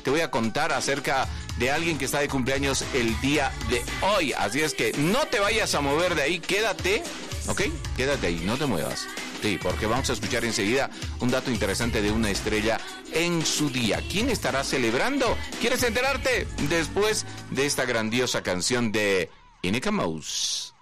te voy a contar acerca de alguien que está de cumpleaños el día de hoy. Así es que no te vayas a mover de ahí, quédate, ¿ok? Quédate ahí, no te muevas. Sí, porque vamos a escuchar enseguida un dato interesante de una estrella en su día. ¿Quién estará celebrando? ¿Quieres enterarte? Después de esta grandiosa canción de Inika Mouse.